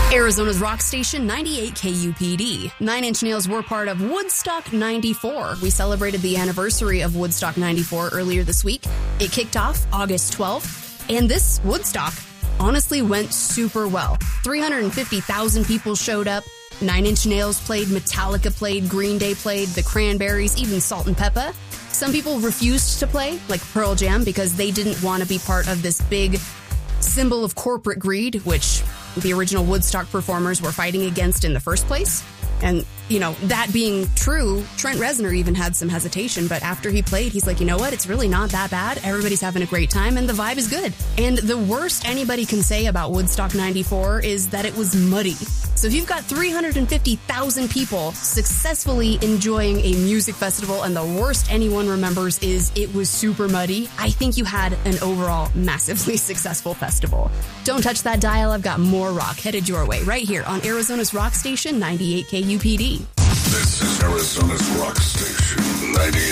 Arizona's rock station, 98 KUPD. Nine Inch Nails were part of Woodstock 94. We celebrated the anniversary of Woodstock 94 earlier this week. It kicked off August 12th, and this Woodstock honestly went super well. 350,000 people showed up. Nine Inch Nails played, Metallica played, Green Day played, the Cranberries, even Salt and Peppa. Some people refused to play, like Pearl Jam, because they didn't want to be part of this big symbol of corporate greed, which the original Woodstock performers were fighting against in the first place. And, you know, that being true, Trent Reznor even had some hesitation, but after he played, he's like, you know what? It's really not that bad. Everybody's having a great time and the vibe is good. And the worst anybody can say about Woodstock 94 is that it was muddy. So if you've got 350,000 people successfully enjoying a music festival and the worst anyone remembers is it was super muddy, I think you had an overall massively successful festival. Don't touch that dial. I've got more rock headed your way right here on Arizona's rock station, 98 KUPD. This is Arizona's rock station, 98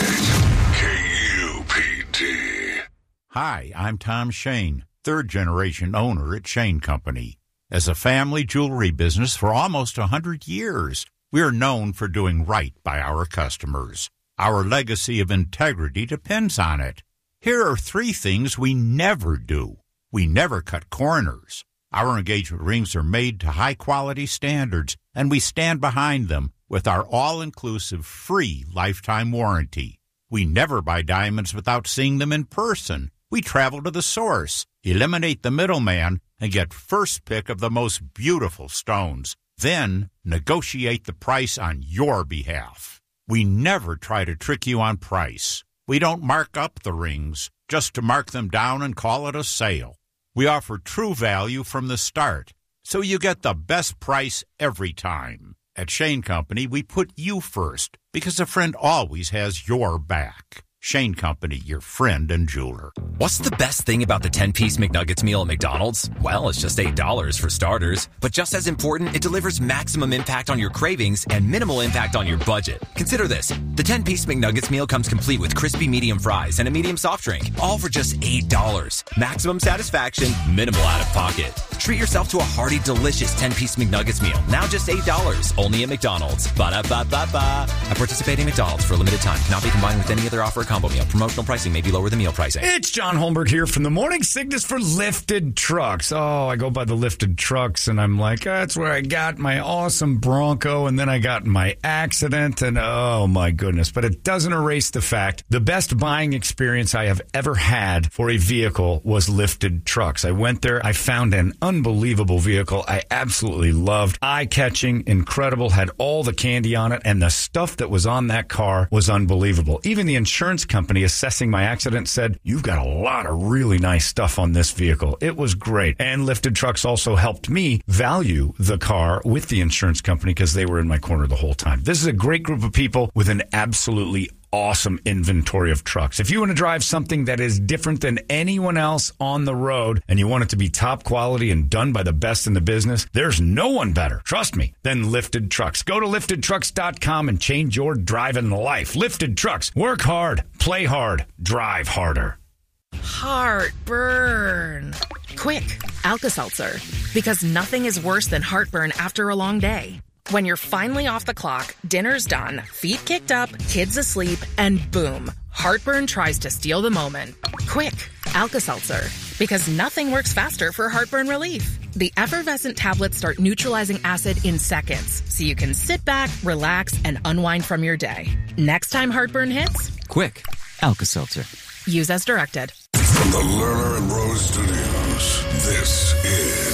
KUPD. Hi, I'm Tom Shane, third-generation owner at Shane Company. As a family jewelry business for almost 100 years, we are known for doing right by our customers. Our legacy of integrity depends on it. Here are 3 things we never do. We never cut corners. Our engagement rings are made to high-quality standards, and we stand behind them with our all-inclusive free lifetime warranty. We never buy diamonds without seeing them in person. We travel to the source, eliminate the middleman, and get first pick of the most beautiful stones. Then negotiate the price on your behalf. We never try to trick you on price. We don't mark up the rings just to mark them down and call it a sale. We offer true value from the start, so you get the best price every time. At Shane Company, we put you first because a friend always has your back. Shane Company, your friend and jeweler. What's the best thing about the 10-piece McNuggets meal at McDonald's? Well, it's just $8 for starters. But just as important, it delivers maximum impact on your cravings and minimal impact on your budget. Consider this. The 10-piece McNuggets meal comes complete with crispy medium fries and a medium soft drink, all for just $8. Maximum satisfaction, minimal out-of-pocket. Treat yourself to a hearty, delicious 10-piece McNuggets meal, now just $8, only at McDonald's. Ba-da-ba-ba-ba. At participating McDonald's for a limited time. Cannot be combined with any other offer or combo meal. Promotional pricing may be lower than meal pricing. It's John Holmberg here from the Morning Sickness for Lifted Trucks. Oh, I go by the Lifted Trucks, and I'm like, that's where I got my awesome Bronco, and then I got my accident, and oh, my goodness. But it doesn't erase the fact the best buying experience I have ever had for a vehicle was Lifted Trucks. I went there. I found an unbelievable vehicle I absolutely loved. Eye-catching, incredible, had all the candy on it, and the stuff that was on that car was unbelievable. Even the insurance company assessing my accident said, you've got a lot of really nice stuff on this vehicle. It was great. And Lifted Trucks also helped me value the car with the insurance company because they were in my corner the whole time. This is a great group of people with an absolutely awesome inventory of trucks. If you want to drive something that is different than anyone else on the road and you want it to be top quality and done by the best in the business, there's no one better, trust me, than Lifted Trucks. Go to liftedtrucks.com and change your driving life. Lifted Trucks. Work hard, play hard, drive harder. Heartburn. Quick, Alka-Seltzer. Because nothing is worse than heartburn after a long day. When you're finally off the clock, dinner's done, feet kicked up, kids asleep, and boom, heartburn tries to steal the moment. Quick, Alka-Seltzer. Because nothing works faster for heartburn relief. The effervescent tablets start neutralizing acid in seconds, so you can sit back, relax, and unwind from your day. Next time heartburn hits, quick, Alka-Seltzer. Use as directed. From the Lerner and Rose Studios, this is